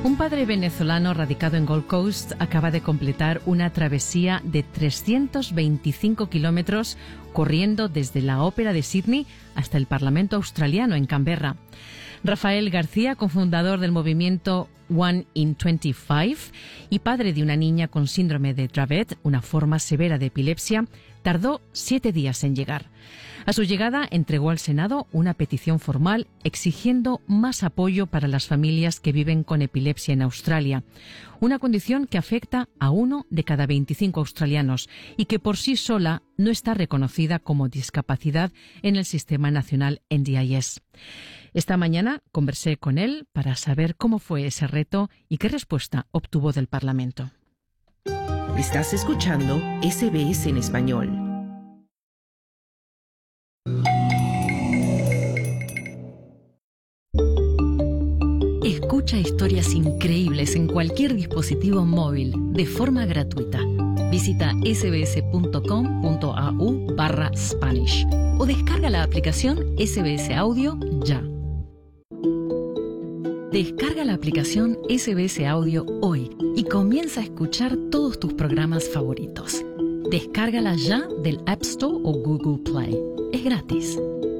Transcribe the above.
Un padre venezolano radicado en Gold Coast acaba de completar una travesía de 325 kilómetros corriendo desde la Ópera de Sydney hasta el Parlamento australiano en Canberra. Rafael García, cofundador del movimiento One in 25 y padre de una niña con síndrome de Dravet, una forma severa de epilepsia, tardó 7 días en llegar. A su llegada, entregó al Senado una petición formal exigiendo más apoyo para las familias que viven con epilepsia en Australia, una condición que afecta a 1 de cada 25 australianos y que por sí sola no está reconocida como discapacidad en el Sistema Nacional NDIS. Esta mañana conversé con él para saber cómo fue ese reto y qué respuesta obtuvo del Parlamento. Estás escuchando SBS en español. Escucha historias increíbles en cualquier dispositivo móvil de forma gratuita. Visita sbs.com.au/Spanish o descarga la aplicación SBS Audio ya. Descarga la aplicación SBS Audio hoy y comienza a escuchar todos tus programas favoritos. Descárgala ya del App Store o Google Play. Es gratis.